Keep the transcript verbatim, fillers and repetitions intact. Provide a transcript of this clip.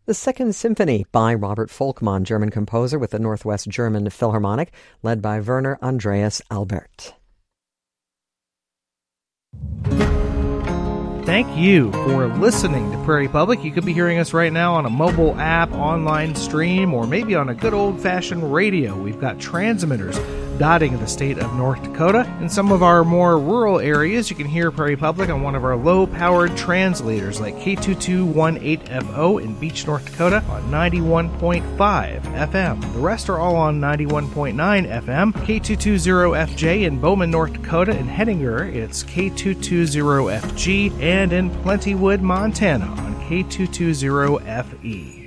The Second Symphony by Robert Volkmann, German composer with the Northwest German Philharmonic, led by Werner Andreas Albert. Thank you for listening to Prairie Public. You could be hearing us right now on a mobile app, online stream, or maybe on a good old-fashioned radio. We've got transmitters dotting the state of North Dakota. In some of our more rural areas, you can hear Prairie Public on one of our low-powered translators like K two two one eight F O in Beach, North Dakota on ninety-one point five F M. The rest are all on ninety-one point nine F M. K two two zero F J in Bowman, North Dakota. In Hettinger, it's K two two zero F G. And in Plentywood, Montana on K two two zero F E.